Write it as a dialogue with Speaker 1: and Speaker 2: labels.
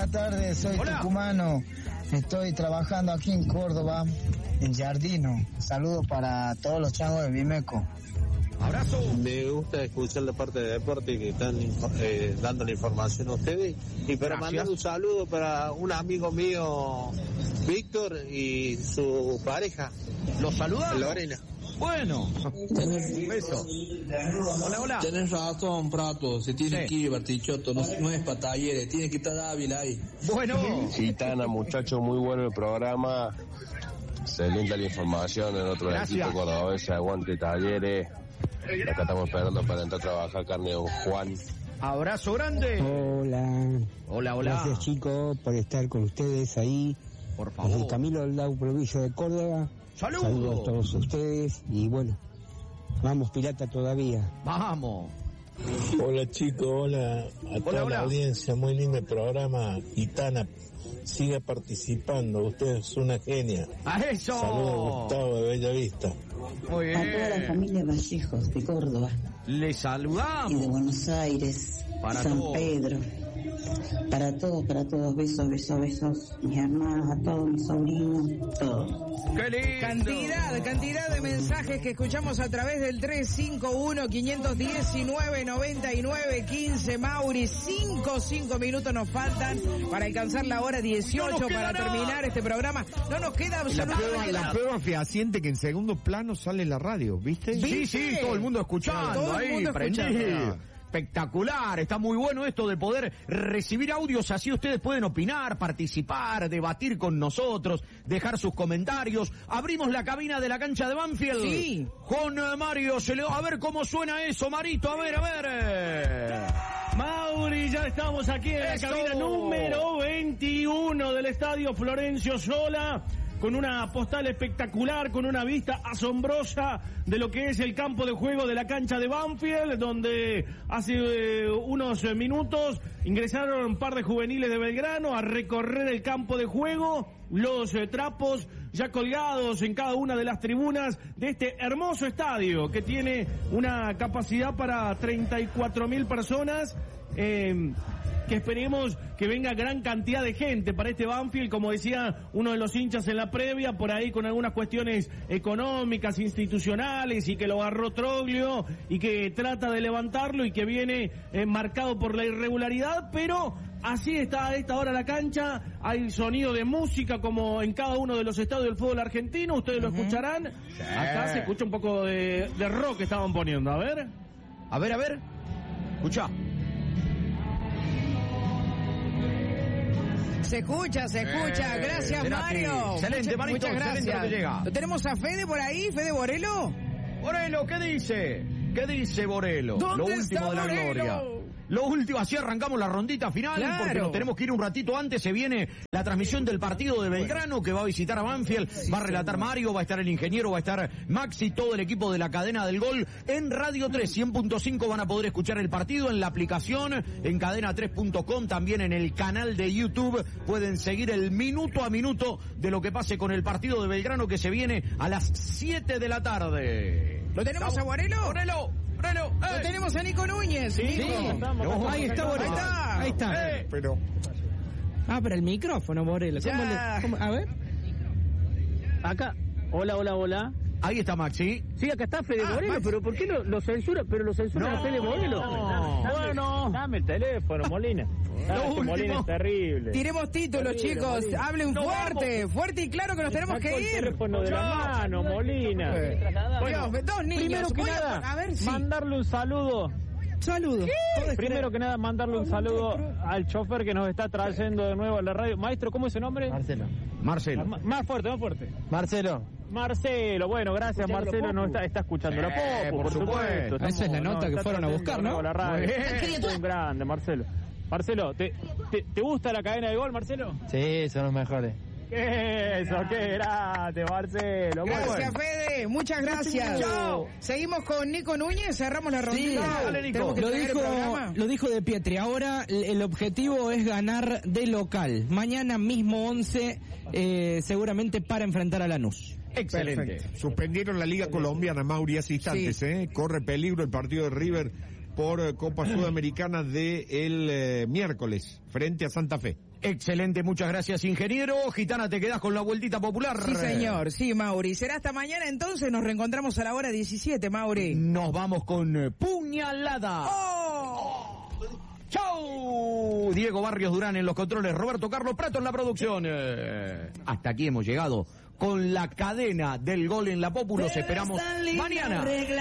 Speaker 1: buenas tardes, soy tucumano. Estoy trabajando aquí en Córdoba, en Jardino. Saludos para todos los changos de Vimeco.
Speaker 2: Abrazo.
Speaker 3: Me gusta escuchar la parte de deporte que están dando la información a ustedes. Y para mandar un saludo para un amigo mío, Víctor, y su pareja.
Speaker 2: ¿Los saludamos?
Speaker 3: Lorena.
Speaker 2: Bueno, un beso. Hola, hola.
Speaker 4: Tenés razón, Prato, se tiene que ir, Bartichotto, no es para talleres, tiene que estar Dávila ahí.
Speaker 2: Bueno.
Speaker 5: Gitana, muchachos, muy bueno el programa. Excelente la información en otro equipo cordobés, aguante Talleres. Acá estamos esperando para entrar a trabajar carne de Don Juan.
Speaker 2: Abrazo grande.
Speaker 6: Hola.
Speaker 2: Hola, hola.
Speaker 6: Gracias, chicos, por estar con ustedes ahí.
Speaker 2: Por favor.
Speaker 6: Desde Camilo Aldao, provincia de Córdoba. Saludos a todos ustedes y bueno, vamos pirata todavía.
Speaker 2: Vamos.
Speaker 7: Hola chicos, hola a toda la audiencia, muy lindo el programa. Gitana, siga participando, usted es una genia.
Speaker 2: ¡A eso!
Speaker 7: Saludos, Gustavo de Bella Vista.
Speaker 2: Muy bien.
Speaker 8: A toda la familia Vallejos de Córdoba.
Speaker 2: Les saludamos.
Speaker 8: Y de Buenos Aires,
Speaker 2: para
Speaker 8: San
Speaker 2: todos.
Speaker 8: Pedro. Para todos, besos, mis hermanos, a todos mis sobrinos, todos.
Speaker 2: ¡Qué lindo!
Speaker 9: Cantidad de mensajes que escuchamos a través del 351-519-9915. Mauri, 5 minutos nos faltan para alcanzar la hora 18 para terminar este programa. No nos queda absolutamente
Speaker 10: La prueba fehaciente que en segundo plano sale la radio, ¿viste?
Speaker 2: Sí, todo el mundo escuchando,
Speaker 9: todo el mundo
Speaker 2: prendido. Espectacular, está muy bueno esto de poder recibir audios, así ustedes pueden opinar, participar, debatir con nosotros, dejar sus comentarios. Abrimos la cabina de la cancha de Banfield.
Speaker 9: Sí.
Speaker 2: Con Mario, a ver cómo suena eso, Marito, a ver.
Speaker 11: Mauri, ya estamos aquí en la cabina número 21 del Estadio Florencio Sola, con una postal espectacular, con una vista asombrosa de lo que es el campo de juego de la cancha de Banfield, donde hace unos minutos ingresaron un par de juveniles de Belgrano a recorrer el campo de juego, los trapos ya colgados en cada una de las tribunas de este hermoso estadio que tiene una capacidad para 34.000 personas, que esperemos que venga gran cantidad de gente para este Banfield, como decía uno de los hinchas en la previa, por ahí con algunas cuestiones económicas, institucionales, y que lo agarró Troglio y que trata de levantarlo y que viene marcado por la irregularidad, pero así está a esta hora la cancha. Hay sonido de música como en cada uno de los estadios del fútbol argentino, ustedes lo escucharán. Sí. Acá se escucha un poco de rock que estaban poniendo, a ver, escucha.
Speaker 9: Se escucha. Gracias, Mario.
Speaker 2: Excelente, Marito.
Speaker 9: Muchas gracias.
Speaker 2: Excelente lo que llega.
Speaker 9: ¿Tenemos a Fede por ahí? ¿Fede Borelo?
Speaker 2: Borelo, ¿qué dice? ¿Qué dice Borelo? Lo último de la gloria. Lo último, así arrancamos la rondita final, claro, porque nos tenemos que ir un ratito antes. Se viene la transmisión del partido de Belgrano, que va a visitar a Banfield, va a relatar Mario, va a estar el ingeniero, va a estar Maxi, todo el equipo de la cadena del gol. En Radio 3, 100.5 van a poder escuchar el partido en la aplicación, en cadena3.com, también en el canal de YouTube. Pueden seguir el minuto a minuto de lo que pase con el partido de Belgrano, que se viene a las 7 de la tarde.
Speaker 9: ¿Lo tenemos a Borelo?
Speaker 2: Borelo.
Speaker 9: Lo tenemos a Nico Núñez.
Speaker 11: Sí,
Speaker 9: ahí está Borelo.
Speaker 11: Ahí está.
Speaker 10: Pero
Speaker 9: el micrófono, Borelo. ¿Cómo? A ver.
Speaker 11: Acá. Hola.
Speaker 2: Ahí está Maxi.
Speaker 11: Sí, acá está Fede Borelo, pero ¿por qué lo censura? Pero lo censura a Fede Borelo. Bueno, dame el teléfono, Molina. Molina es terrible.
Speaker 9: Tiremos títulos, terrible, chicos. Molina. Hablen fuerte y claro que nos tenemos que ir.
Speaker 11: El teléfono de la mano, Molina.
Speaker 9: Bueno, dos niños.
Speaker 11: Primero que nada,
Speaker 9: a ver si...
Speaker 11: mandarle un saludo. Primero que nada, mandarle un saludo al chofer que nos está trayendo de nuevo a la radio. Maestro, ¿cómo es su nombre?
Speaker 2: Marcelo.
Speaker 11: Más fuerte. Marcelo, bueno, gracias. Marcelo nos está escuchando la Popo, por supuesto.
Speaker 9: Esa es la nota que fueron a buscar, ¿no?
Speaker 11: La radio. Un grande, Marcelo. Marcelo, ¿te gusta la cadena de gol, Marcelo?
Speaker 12: Sí, son los mejores.
Speaker 11: Qué grande, Marcelo.
Speaker 9: Gracias, Fede. Muchas gracias.
Speaker 11: Chao.
Speaker 9: Seguimos con Nico Núñez, cerramos la rondita.
Speaker 13: Sí,
Speaker 2: dale, Nico.
Speaker 13: Lo dijo De Pietri. Ahora el objetivo es ganar de local. Mañana mismo 11, seguramente para enfrentar a Lanús.
Speaker 2: Excelente.
Speaker 10: Perfecto. Suspendieron la Liga Colombiana, Mauri, hace instantes, Corre peligro el partido de River por Copa Sudamericana del miércoles, frente a Santa Fe.
Speaker 2: Excelente, muchas gracias, ingeniero. Gitana, ¿te quedás con la vueltita popular?
Speaker 9: Sí, señor, sí, Mauri. Será hasta mañana entonces, nos reencontramos a la hora 17, Mauri.
Speaker 2: Nos vamos con Puñalada.
Speaker 9: ¡Oh!
Speaker 2: ¡Chau! Diego Barrios Durán en los controles, Roberto Carlos Prato en la producción. Hasta aquí hemos llegado con la cadena del gol en la Popu. Los esperamos mañana.